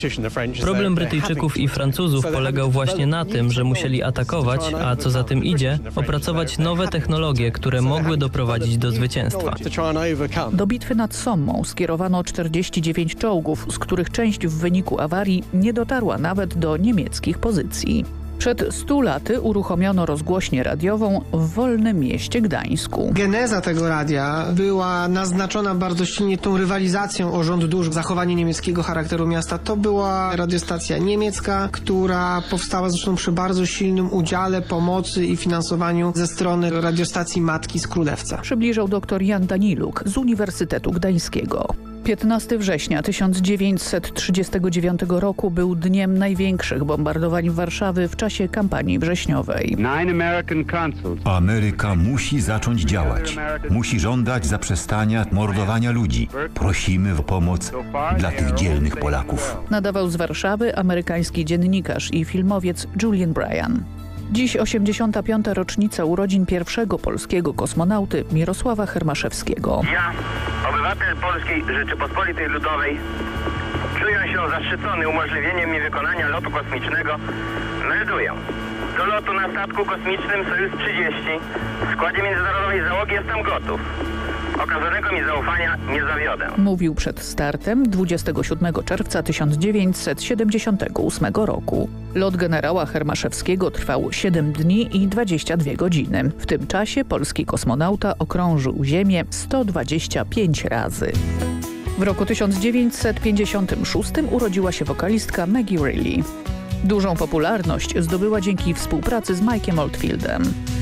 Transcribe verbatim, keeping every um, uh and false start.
Problem Brytyjczyków i Francuzów polegał właśnie na tym, że musieli atakować, a co za tym idzie, opracować nowe technologie, które mogły doprowadzić do zwycięstwa. Do bitwy nad Sommą skierowano czterdzieści dziewięć czołgów, z których część w wyniku awarii nie dotarła nawet do niemieckich pozycji. Przed stu laty uruchomiono rozgłośnię radiową w Wolnym Mieście Gdańsku. Geneza tego radia była naznaczona bardzo silnie tą rywalizacją o rząd dusz, zachowanie niemieckiego charakteru miasta. To była radiostacja niemiecka, która powstała zresztą przy bardzo silnym udziale, pomocy i finansowaniu ze strony radiostacji matki z Królewca. Przybliżał dr Jan Daniluk z Uniwersytetu Gdańskiego. piętnastego września tysiąc dziewięćset trzydziestego dziewiątego roku był dniem największych bombardowań Warszawy w czasie kampanii wrześniowej. Ameryka musi zacząć działać. Musi żądać zaprzestania mordowania ludzi. Prosimy o pomoc dla tych dzielnych Polaków. Nadawał z Warszawy amerykański dziennikarz i filmowiec Julian Bryan. Dziś osiemdziesiąta piąta rocznica urodzin pierwszego polskiego kosmonauty Mirosława Hermaszewskiego. Ja, obywatel Polskiej Rzeczypospolitej Ludowej, czuję się zaszczycony umożliwieniem mi wykonania lotu kosmicznego. Melduję. Do lotu na statku kosmicznym Sojus trzydzieści w składzie międzynarodowej załogi jestem gotów. Okazanego mi zaufania nie zawiodę. Mówił przed startem dwudziestego siódmego czerwca tysiąc dziewięćset siedemdziesiątego ósmego roku. Lot generała Hermaszewskiego trwał siedem dni i dwadzieścia dwie godziny. W tym czasie polski kosmonauta okrążył Ziemię sto dwadzieścia pięć razy. W roku tysiąc dziewięćset pięćdziesiątym szóstym urodziła się wokalistka Maggie Reilly. Dużą popularność zdobyła dzięki współpracy z Mike'iem Oldfieldem.